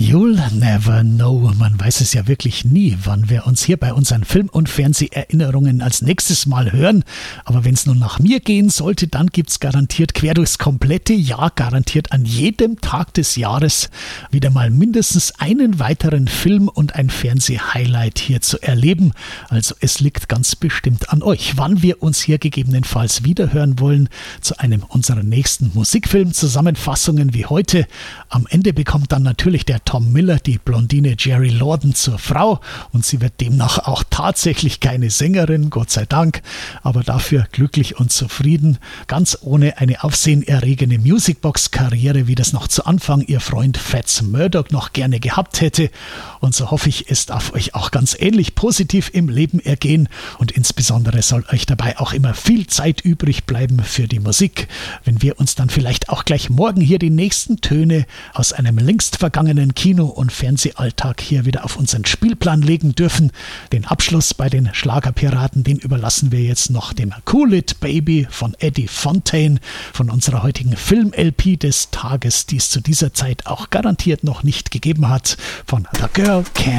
You'll never know. Man weiß es ja wirklich nie, wann wir uns hier bei unseren Film- und Fernseherinnerungen als nächstes Mal hören. Aber wenn es nun nach mir gehen sollte, dann gibt's garantiert quer durchs komplette Jahr, garantiert an jedem Tag des Jahres wieder mal mindestens einen weiteren Film und ein Fernseh-Highlight hier zu erleben. Also es liegt ganz bestimmt an euch, wann wir uns hier gegebenenfalls wiederhören wollen zu einem unserer nächsten Musikfilm-Zusammenfassungen wie heute. Am Ende bekommt dann natürlich der Tom Miller die Blondine Jerry Lorden zur Frau und sie wird demnach auch tatsächlich keine Sängerin, Gott sei Dank, aber dafür glücklich und zufrieden, ganz ohne eine aufsehenerregende Musicbox-Karriere, wie das noch zu Anfang ihr Freund Fats Murdoch noch gerne gehabt hätte. Und so hoffe ich, es darf euch auch ganz ähnlich positiv im Leben ergehen und insbesondere soll euch dabei auch immer viel Zeit übrig bleiben für die Musik, wenn wir uns dann vielleicht auch gleich morgen hier die nächsten Töne aus einem längst vergangenen Kino- und Fernsehalltag hier wieder auf unseren Spielplan legen dürfen. Den Abschluss bei den Schlagerpiraten, den überlassen wir jetzt noch dem Cool It Baby von Eddie Fontaine von unserer heutigen Film-LP des Tages, die es zu dieser Zeit auch garantiert noch nicht gegeben hat, von The Girl Can